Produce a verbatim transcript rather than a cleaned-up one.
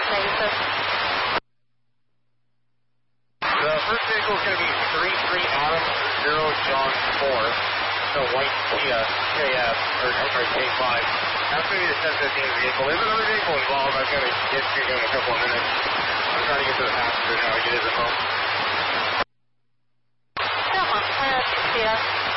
Negative. The first vehicle is going to be three three Adam zero John four. The white Kia K F, or I'm sorry, K five. That's going to be the ten fifteen vehicle. There's another vehicle involved. I'm going to get to you in a couple of minutes. I'm trying to get to the passenger now to get his info. Come on, Kia.